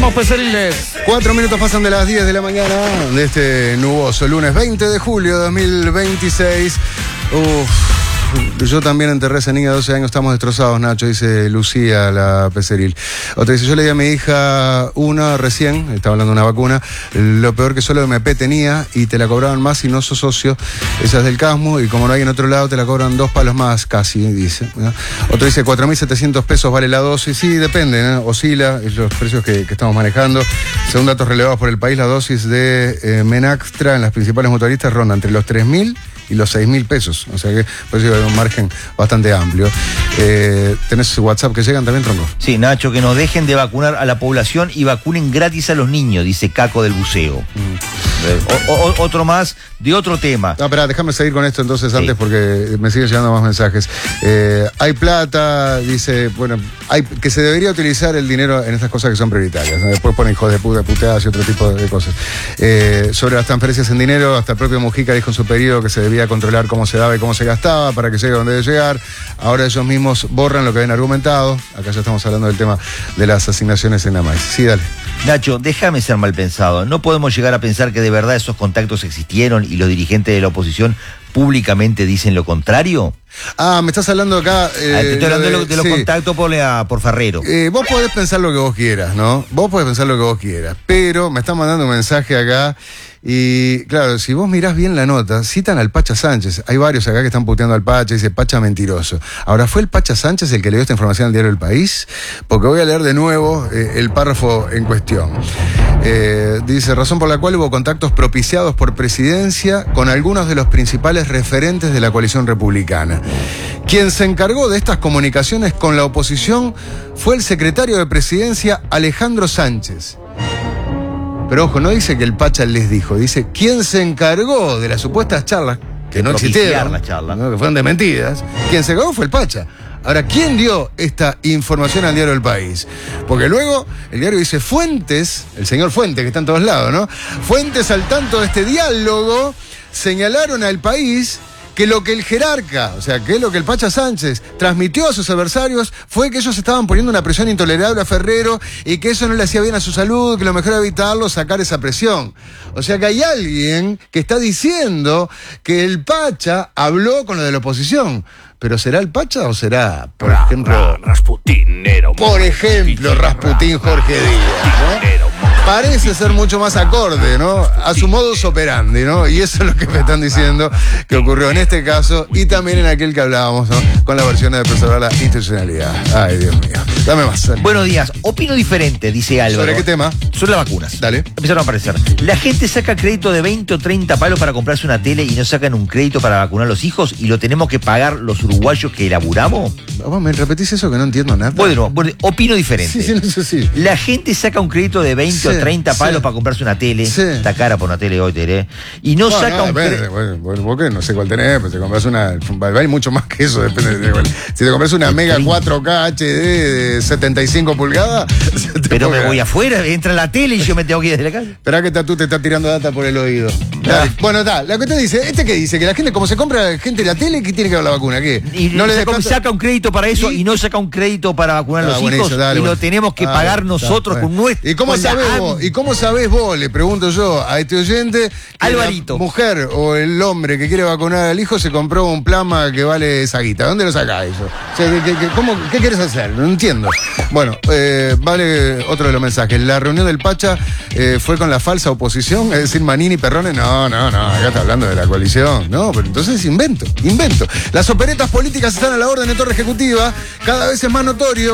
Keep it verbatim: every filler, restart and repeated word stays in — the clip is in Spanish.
Vamos, Peseriles. Cuatro minutos pasan de las diez de la mañana de este nuboso lunes veinte de julio de dos mil veintiséis. Uf. Yo también enterré a esa niña de doce años, estamos destrozados, Nacho, dice Lucía, la Peceril. Otra dice, yo le di a mi hija una recién, estaba hablando de una vacuna, lo peor que solo M P tenía y te la cobraban más si no sos socio, esa es del Casmo, y como no hay en otro lado te la cobran dos palos más casi, dice. ¿no? Otra dice, cuatro mil setecientos pesos vale la dosis, sí, depende, ¿no? Oscila, es los precios que, que estamos manejando. Según datos relevados por el país, la dosis de eh, Menactra en las principales mutualistas ronda entre los tres mil y los seis mil pesos, o sea que por eso hay un margen bastante amplio. Eh, ¿Tenés WhatsApp que llegan también, Tronco? Sí, Nacho, que nos dejen de vacunar a la población y vacunen gratis a los niños, dice Caco del Buceo. Mm. O, o, otro más de otro tema. No, espera, déjame seguir con esto entonces sí. antes porque me siguen llegando más mensajes. Eh, hay plata, dice, bueno, hay que se debería utilizar el dinero en estas cosas que son prioritarias, ¿no? Después ponen hijos de puta, puteadas y otro tipo de cosas. Eh, sobre las transferencias en dinero, hasta el propio Mujica dijo en su periodo que se debía controlar cómo se daba y cómo se gastaba para que llegue donde debe llegar. Ahora ellos mismos borran lo que habían argumentado. Acá ya estamos hablando del tema de las asignaciones en AMAIS. Sí, dale. Nacho, déjame ser mal pensado. No podemos llegar a pensar que de verdad esos contactos existieron y los dirigentes de la oposición públicamente dicen lo contrario. Ah, me estás hablando acá... Eh, ah, te estoy hablando de, de, de los sí. contactos por, la, por Ferrero. Eh, vos podés pensar lo que vos quieras, ¿no? Vos podés pensar lo que vos quieras, pero me están mandando un mensaje acá y, claro, si vos mirás bien la nota, citan al Pacha Sánchez. Hay varios acá que están puteando al Pacha, dice Pacha mentiroso. Ahora, ¿fue el Pacha Sánchez el que le dio esta información al diario El País? Porque voy a leer de nuevo eh, el párrafo en cuestión. Eh, dice, razón por la cual hubo contactos propiciados por presidencia con algunos de los principales referentes de la coalición republicana. Quien se encargó de estas comunicaciones con la oposición fue el secretario de Presidencia Alejandro Sánchez. Pero ojo, no dice que el Pacha les dijo, dice quien se encargó de las supuestas charlas, que no existieron, la charla. ¿no? Que fueron desmentidas, quien se encargó fue el Pacha. Ahora, ¿quién dio esta información al diario El País? Porque luego el diario dice fuentes, el señor Fuente, que está en todos lados, ¿no? Fuentes al tanto de este diálogo señalaron al País que lo que el jerarca, o sea, que lo que el Pacha Sánchez transmitió a sus adversarios fue que ellos estaban poniendo una presión intolerable a Ferrero y que eso no le hacía bien a su salud, que lo mejor era evitarlo, sacar esa presión. O sea que hay alguien que está diciendo que el Pacha habló con lo de la oposición. ¿Pero será el Pacha o será, por ra, ejemplo... Ra, Rasputinero. Por ejemplo, Rasputín Jorge Díaz, ¿no? Parece ser mucho más acorde, ¿no? A su modus operandi, ¿no? Y eso es lo que me están diciendo que ocurrió en este caso y también en aquel que hablábamos, ¿no? Con la versión de preservar la institucionalidad. Ay, Dios mío. Dame más. Dale. Buenos días. Opino diferente, dice Álvaro. ¿Sobre qué tema? Sobre las vacunas. Dale. Empezaron a aparecer. La gente saca crédito de veinte o treinta palos para comprarse una tele y no sacan un crédito para vacunar a los hijos y lo tenemos que pagar los uruguayos que elaboramos. Vos me repetís eso que no entiendo nada. Bueno, bueno, opino diferente. Sí, sí, eso sí. La gente saca un crédito de veinte sí, o treinta palos sí. para comprarse una tele. Sí. Está cara por una tele hoy, Tere. Y no, no saca no, un crédito. Bueno, bueno, vos que no sé cuál tenés, pues te compras una. Hay mucho más que eso, depende de cuál. Si te compras una Mega cuatro K H D de setenta y cinco pulgadas. Pero me voy afuera, entra la tele y yo me tengo que ir desde la casa. Esperá que tú te estás tirando data por el oído. Ah. Bueno, está. La que te dice, ¿este qué dice? Que la gente, como se compra gente la tele, ¿qué tiene que ver la vacuna? ¿Qué? Y no le saca, saca un crédito para eso y, y no saca un crédito para vacunar a los ah, hijos eso, dale, y bueno. lo tenemos que ah, pagar ah, nosotros bueno. con nuestro. ¿Y cómo sabés vos? ¿Y cómo sabés vos? Le pregunto yo a este oyente. Alvarito. La mujer o el hombre que quiere vacunar al hijo se compró un plasma que vale esa guita. ¿Dónde lo sacás eso? O sea, ¿qué, qué, cómo, ¿qué quieres hacer? No entiendo. Bueno, eh, vale otro de los mensajes. La reunión del Pacha eh, fue con la falsa oposición, es decir, Manini y Perrone. No, no, no, acá está hablando de la coalición. No, pero entonces invento, invento. Las operetas políticas están a la orden de Torre Ejecutiva. Cada vez es más notorio